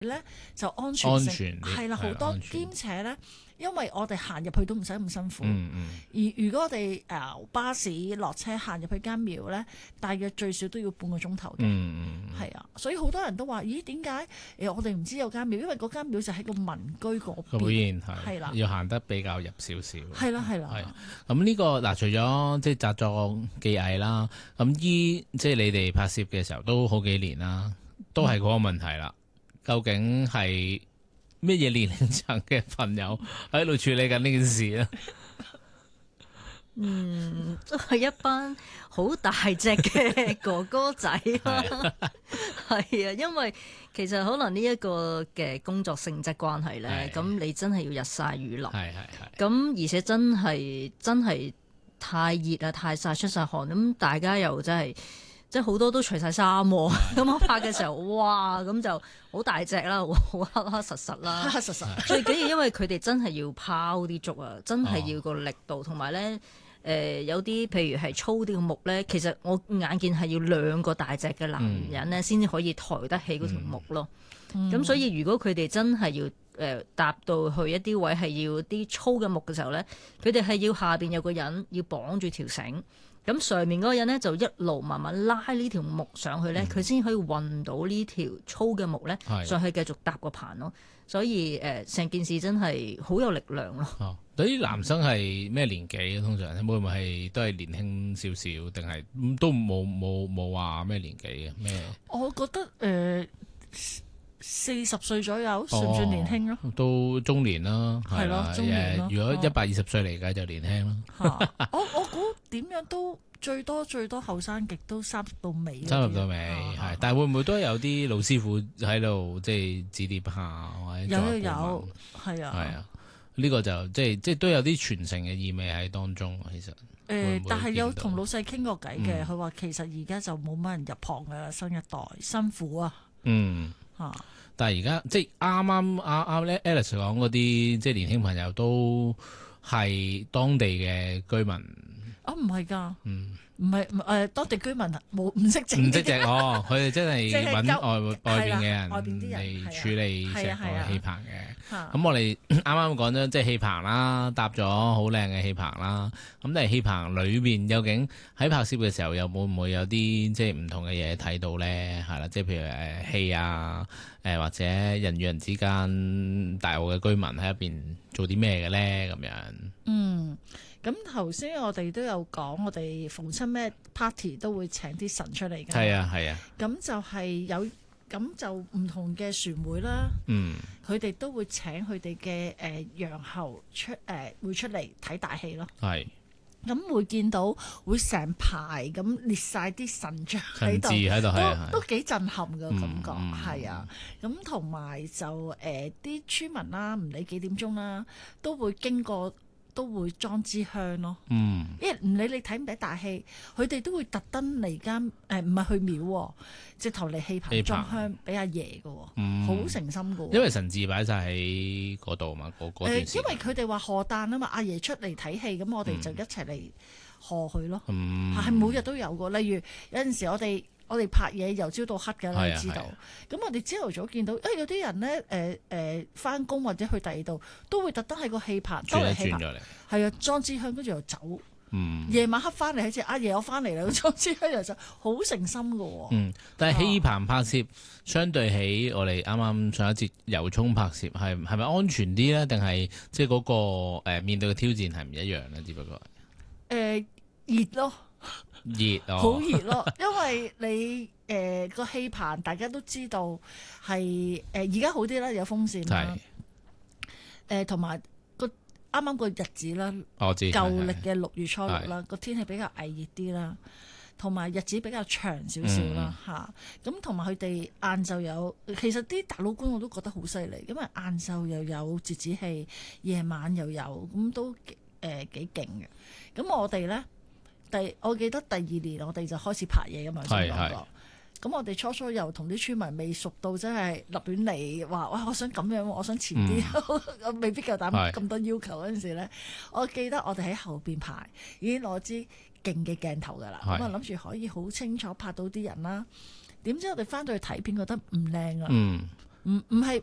咧就安全性啲係啦好多，兼且咧，因為我哋行入去都唔使咁辛苦。而如果我哋巴士落車行入去間廟咧，大約最少都要半個鐘頭嘅。係啊，所以好多人都話：咦，點解我哋唔知有間廟？因為嗰間廟就喺個民居嗰邊，係啦， 要行得比較入少少。 係啦，係啦。 咁呢個嗱，除咗即係紮作技藝啦，咁即係你哋拍攝嘅時候都好幾年啦，都係嗰個問題啦。究竟係咩嘢年齡層嘅朋友喺度處理緊呢件事咧？ 都係一班好大隻嘅哥哥仔啦，係啊，因為其實可能呢一個嘅工作性質關係咧，咁你真係要日曬雨淋，咁而且真係太熱啊，太曬出晒汗，咁大家又真係。即係好多都除晒衫喎，咁我拍嘅時候，哇，咁就好大隻啦，好黑黑實實啦， 黑實實。 最緊要因為佢哋真係要拋啲竹啊，真係要個力度，同埋咧有啲譬如係粗啲嘅木咧，其實我眼見係要兩個大隻嘅男人咧，先至可以抬得起嗰條木咯。咁所以如果佢哋真係要搭到去一啲位係要啲粗嘅木嘅時候咧，佢哋係要下邊有個人要綁住條繩。咁上面嗰個人咧就一路慢慢拉呢條木上去咧，佢先可以運到呢條粗嘅木咧上去繼續搭個棚咯。所以成件事真係好有力量咯。 對於男生係咩年紀？通常會唔會係都係年輕少少，定係都冇話咩年紀嘅咩？ 我覺得40歲左右算唔算年輕咯？ 都中年啦， 係咯，中年咯。 如果120歲嚟計就年輕咯。 我估點樣都最多後生極都30到尾。 30到尾係，但係會唔會都有啲老師傅喺度即係指點下或者有係啊。 係啊，呢個就即係都有啲傳承嘅意味喺當中。其實但係有同老細傾過偈嘅，佢話其實而家就冇乜人入行嘅新一代，辛苦啊。 但係而家即係啱咧 Alice 講嗰啲，即係年輕朋友都係當地嘅居民。 唔係㗎，唔係當地居民唔識整， 佢哋真係揾外邊嘅人嚟處理成個氣棚嘅。咁我哋啱啱講咗即係氣棚啦，搭咗好靚嘅氣棚啦。咁但係氣棚裏邊究竟喺拍攝嘅時候，又會唔會有啲即係唔同嘅嘢睇到咧？係啦，即係譬如氣啊，或者人與人之間大澳嘅居民喺入邊做啲咩嘅咧？咁樣。 咁頭先我哋都有講，我哋逢親咩 party 都會請啲神出嚟㗎。 係啊。 咁就係咁就唔同嘅船會啦。佢哋都會請佢哋嘅洋喉會出嚟睇大戲咯。係。咁會見到會成排咁列晒啲神像喺度，都幾震撼嘅感覺。係啊。咁同埋就啲村民啦，唔理幾點鐘啦，都會經過。都會裝支香咯，因為唔理你睇唔睇大戲，佢哋都會特登嚟間唔係去廟，直頭嚟氣棚裝香俾阿爺嘅，好誠心嘅。 因為神字擺晒喺嗰度嘛，嗰段時間。 因為佢哋話賀誕啊嘛，阿爺出嚟睇戲，咁我哋就一齊嚟賀佢咯。係每日都有嘅，例如有陣時我哋拍嘢由朝到黑嘅，你知道。咁我哋朝頭早見到，有啲人咧返工或者去第二度，都會特登喺個氣棚周圍氣棚，係啊，裝支香跟住又走。夜晚黑翻嚟喺只阿爺我翻嚟啦，裝支香又走，好誠心嘅。 但係氣棚拍攝相對起我哋啱啱上一節油涌拍攝，係咪安全啲咧？定係即係嗰個面對嘅挑戰係唔一樣咧？只不過熱咯。好熱咯，因為你個氣棚大家都知道係而家好啲啦，有風扇啦，同埋啱啱個日子啦，舊歷嘅6月初6啦，個天氣比較翳熱啲啦，同埋日子比較長少少啦嚇。咁同埋佢哋晏晝有，其實啲大佬官我都覺得好犀利，因為晏晝又有折子戲，夜晚又有，咁都幾勁嘅。咁我哋咧。我記得第2年我哋就開始拍嘢㗎嘛，先講過。咁我哋初又同啲村民未熟到真係立亂嚟話，哇！我想咁樣，我想前啲，我未必夠膽咁多要求嗰陣時咧。我記得我哋喺後邊排已經攞支勁嘅鏡頭㗎啦，咁啊諗住可以好清楚拍到啲人啦。點知我哋翻到去睇片覺得唔靚啊！ 唔係